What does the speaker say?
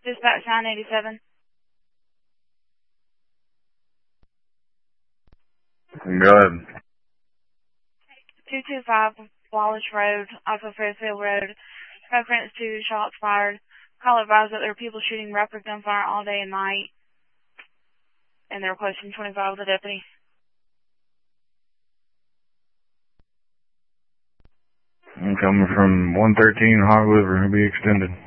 Dispatch 987. Go ahead. 225 Wallace Road, off of Fairfield Road. Reference to shots fired. Call advised that there are people shooting rapid gunfire all day and night. And they're requesting 25 with the deputy. I'm coming from 113 Hog River. It'll be extended.